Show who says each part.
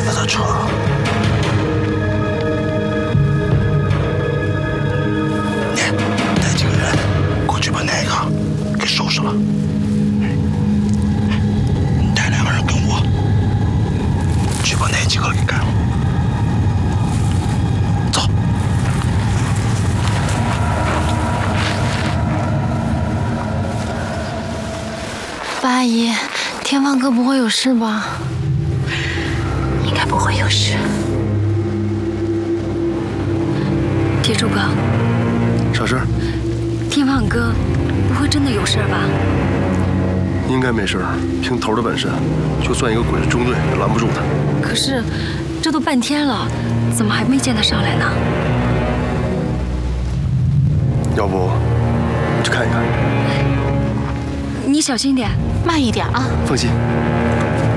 Speaker 1: 他的车。你带几个人过去把那个给收拾了。你带2个人跟我去把那几个给干了。走。
Speaker 2: 八阿姨，天放哥不会有事吧？
Speaker 3: 应该不会有事。铁柱哥，
Speaker 4: 啥事儿？
Speaker 3: 天放哥不会真的有事吧？
Speaker 4: 应该没事儿。凭头的本事，就算一个鬼子中队也拦不住他。
Speaker 3: 可是，这都半天了，怎么还没见他上来呢？
Speaker 4: 要不，你去看一看。
Speaker 3: 你小心点，
Speaker 2: 慢一点啊。
Speaker 4: 放心。